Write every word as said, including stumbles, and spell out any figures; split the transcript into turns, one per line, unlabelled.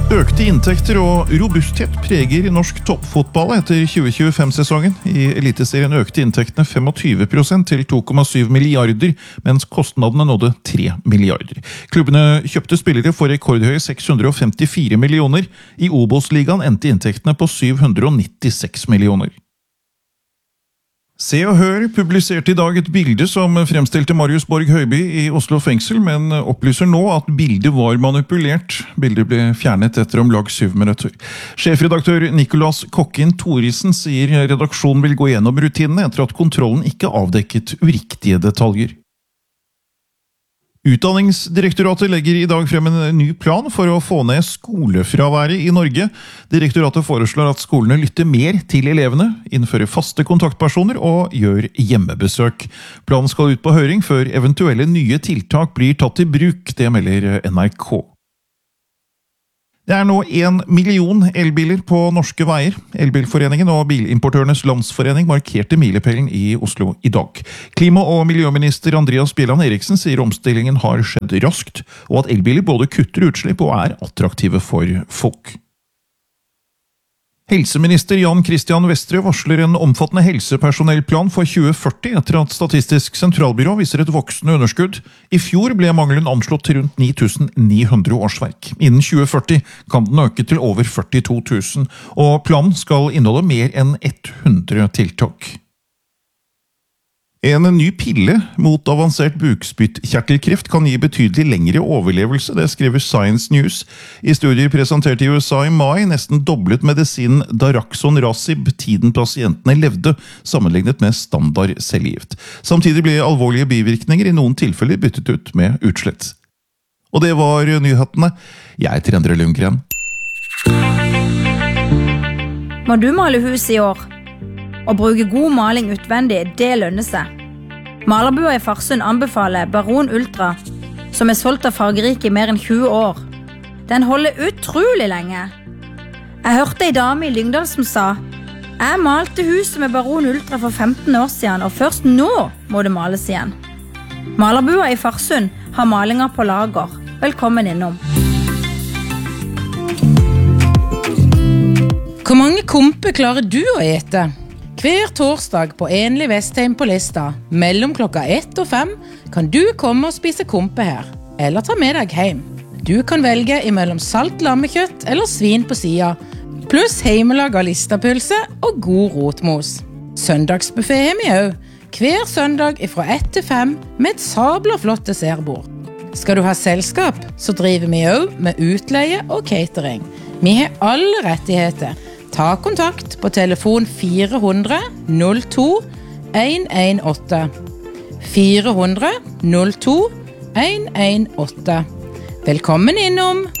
Økte inntekter og robusthet preger norsk toppfotball etter tjue tjuefem-sesongen. I Eliteserien økte inntektene tjuefem prosent til to komma syv milliarder, mens kostnadene nådde tre milliarder. Klubbene kjøpte spillere for rekordhøye seks hundre og femtifire millioner. I Obos-ligaen endte inntektene på syv hundre og nittiseks millioner. Se og Hør publiserte i dag et bilde som fremstilte Marius Borg Høiby i Oslo fengsel, men opplyser nå at bildet var manipulert. Bildet ble fjernet etter om lag syv minutter. Sjefredaktør Nicolas Kokkin Thoresen sier redaksjonen vil gå gjennom rutinene etter at kontrollen ikke avdekket uriktige detaljer. Utdanningsdirektoratet legger i dag frem en ny plan for å få ned skolefraværet i Norge. Direktoratet foreslår at skolene lytter mer til elevene, innfører faste kontaktpersoner og gjør hjemmebesøk. Planen skal ut på høring før eventuelle nye tiltak blir tatt i bruk, det melder N R K. Det er nå en million elbiler på norske veier. Elbilforeningen og Bilimportørenes Landsforening markerte milepælen i Oslo i dag. Klima- og miljøminister Andreas Bjelland Eriksen sier omstillingen har skjedd raskt, og at elbiler både kutter utslipp og er attraktive for folk. Helseminister Jan Christian Vestre varsler en omfattende helsepersonellplan for tjue førti etter at Statistisk sentralbyrå viser et voksende underskudd. I fjor ble mangelen anslått til rundt ni tusen ni hundre årsverk. Innen tjue førti kan den øke til over førtito tusen, og planen skal inneholde mer enn hundre tiltak. En ny pille mot avansert bukspyttkjertelkreft kan gi betydelig lengre overlevelse, det skriver Science News. I studier presentert i U S A i mai nesten doblet medisinen Daraxonrasib tiden pasientene levde, sammenlignet med standard cellegift. Samtidig ble alvorlige bivirkninger i noen tilfeller byttet ut med utslett. Og det var nyhetene. Jeg heter Endre Lundgren.
Må du male hus i år? Å bruke god maling utvendig, det lønner seg. Malerbua i Farsund anbefaler Baron Ultra, som er solgt av Fargerike i mer enn tjue år. Den holder utrolig lenge. Jeg hørte en dame i Lyngdal som sa: «Jeg malte huset med Baron Ultra for femten år siden, og først nå må det males igjen.» Malerbua i Farsund har malinger på lager. Velkommen innom.
Hvor mange kompe klarer du å ete? Hver torsdag på Enlig Vestheim på Lista, mellom klokka ett og fem, kan du komme og spise kompe her, eller ta med deg hjem. Du kan velge imellom salt lammekjøtt eller svin på sida, pluss heimelag av listapølse og god rotmos. Søndagsbuffet har vi også, hver søndag fra ett til fem med et sabla flott dessertbord. Skal du ha selskap, så driver vi også med utleie og catering. Vi har alle rettigheter. Ta kontakt på telefon fire hundre null to en en åtte. fire hundre null to en en åtte. Velkommen innom!